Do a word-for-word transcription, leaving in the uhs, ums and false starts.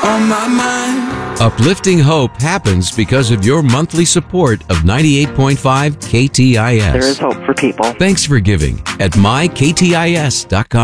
on my mind. Uplifting hope happens because of your monthly support of ninety-eight point five K T I S. There is hope for people. Thanks for giving at my K T I S dot com.